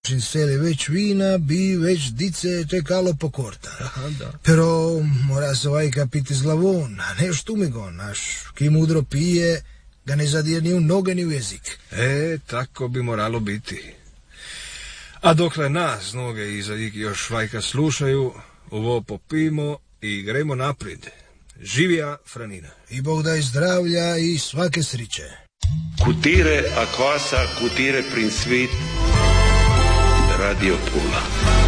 seli već vina, bi već dice čekalo po korta. Pero mora se vajka piti zlavon, a ne štumigon, naš ki mudro pije, ga ne zadije ni u noge ni u jezik. Tako bi moralo biti. A dokle nas noge iza njih još vajka slušaju, ovo popijemo i gremo naprijed. Živija Franina. I Bog daj zdravlja i svake sriće. Cutire a cosa, cutire prin svit, Radio Pula.